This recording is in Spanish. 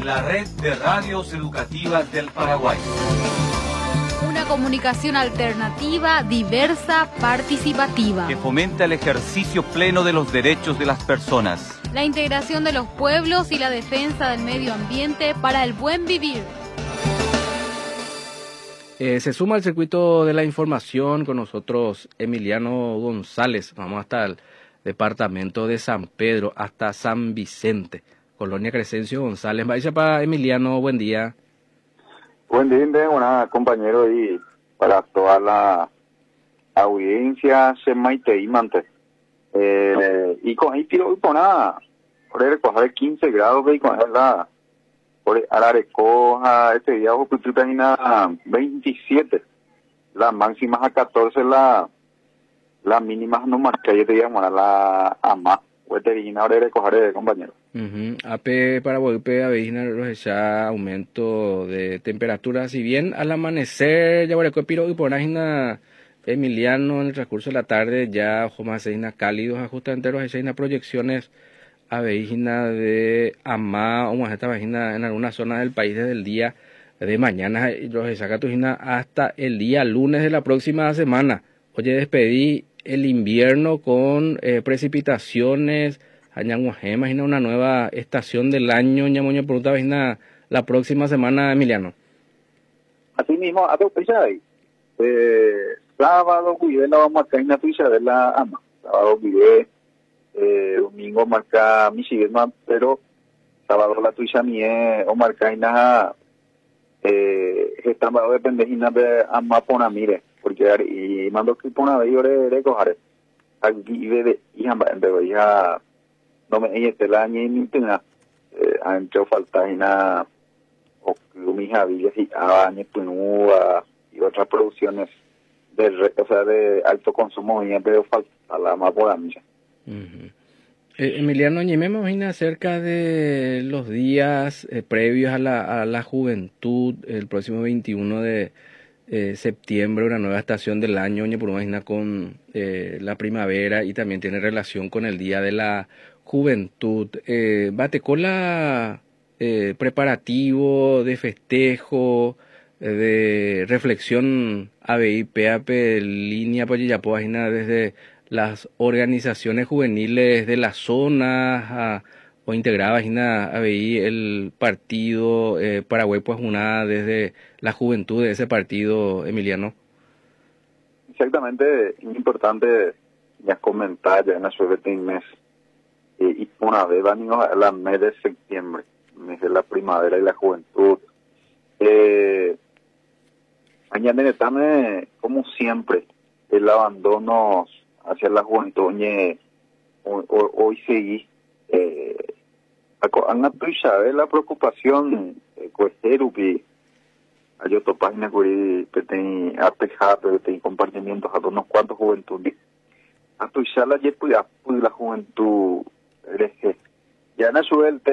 la red de radios educativas del Paraguay. Una comunicación alternativa, diversa, participativa. Que fomenta el ejercicio pleno de los derechos de las personas. La integración de los pueblos y la defensa del medio ambiente para el buen vivir. Se suma al circuito de la información con nosotros Emiliano González. Vamos hasta el departamento de San Pedro, hasta San Vicente, Colonia Crescencio González. Vaya para Emiliano, buen día. Buen día, buena compañero, y para toda la audiencia se maite y mante. Y con ahí tiro por nada, por el recoger 15 grados, y con la por a recoja este día ojo a 27, las máximas a 14, las mínimas no marca, yo te llamo a la AMA, o te digna ahora de recoger, compañero. AP para volver a ver ya aumento de temperatura, si bien al amanecer ya voy piro y por una Emiliano en el transcurso de la tarde ya ojo más cálidos, justamente los hay proyecciones a vejina de AMA o más esta vejina en algunas zonas del país desde el día de mañana los saca tujina hasta el día lunes de la próxima semana. Oye, despedí el invierno con precipitaciones. Imagina una nueva estación del año, ñamoña pregunta vecina la próxima semana, Emiliano. Así mismo, a tu ahí. Sábado, cuidé, la vamos a caer en la tuya de la AMA. Sábado, cuidé, domingo marca Michigan, pero sábado la tuya mía, o marca en la, estamos depende de AMA pona mire, porque y mando que pona de yo de coger. Aquí de ya no me este el año ni tenga han hecho falta nada o mis habillas y años punúa y otras producciones de alto consumo y pero falta la más por mí. Emiliano, me imagino acerca de los días previos a la juventud, el próximo 21 de septiembre, una nueva estación del año, por imagina con la primavera y también tiene relación con el Día de la Juventud. Bate con la preparativo de festejo, de reflexión ABI, PAP, línea Payayapoagina desde las organizaciones juveniles de la zona o integraba ABI el partido Paraguay pues una desde la juventud de ese partido, Emiliano. Exactamente, es importante ya comentar ya en la suerte mes y una vez van a la mes de septiembre, mes de la primavera y la juventud. Añaden también, como siempre, el abandono hacia la juventud hoy seguí la preocupación cuesterupi yo to página que ten apejar que ten compartimientos a unos cuantos juventudes a tu la juventud ya no sube el